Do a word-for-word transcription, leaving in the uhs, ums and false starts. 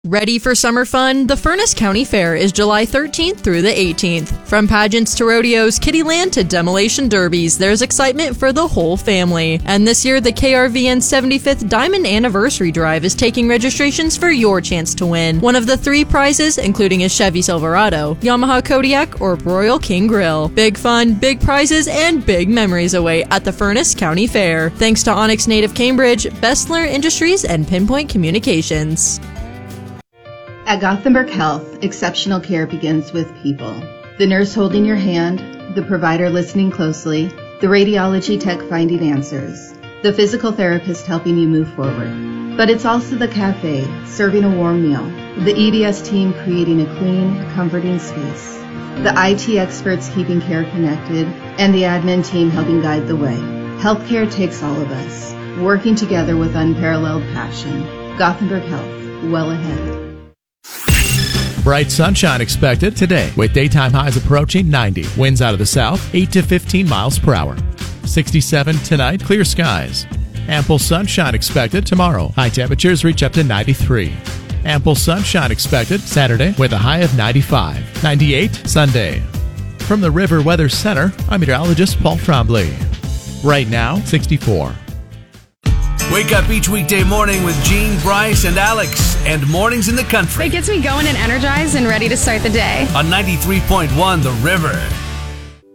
Ready for summer fun? The Furnace County Fair is July thirteenth through the eighteenth. From pageants to rodeos, Kittyland to demolition derbies, there's excitement for the whole family. And this year, the K R V N seventy-fifth Diamond Anniversary Drive is taking registrations for your chance to win one of the three prizes, including a Chevy Silverado, Yamaha Kodiak, or Royal King Grill. Big fun, big prizes, and big memories await at the Furnace County Fair. Thanks to Onyx Native Cambridge, Bestler Industries, and Pinpoint Communications. At Gothenburg Health, exceptional care begins with people. The nurse holding your hand, the provider listening closely, the radiology tech finding answers, the physical therapist helping you move forward. But it's also the cafe, serving a warm meal, the E D S team creating a clean, comforting space, the I T experts keeping care connected, and the admin team helping guide the way. Healthcare takes all of us, working together with unparalleled passion. Gothenburg Health, well ahead. Bright sunshine expected today with daytime highs approaching ninety. Winds out of the south, eight to fifteen miles per hour. sixty-seven tonight, clear skies. Ample sunshine expected tomorrow. High temperatures reach up to ninety-three. Ample sunshine expected Saturday with a high of ninety-five. ninety-eight Sunday. From the River Weather Center, I'm meteorologist Paul Trombley. Right now, sixty-four. Wake up each weekday morning with Gene, Bryce, and Alex, and Mornings in the Country. It gets me going and energized and ready to start the day. On ninety-three point one The River.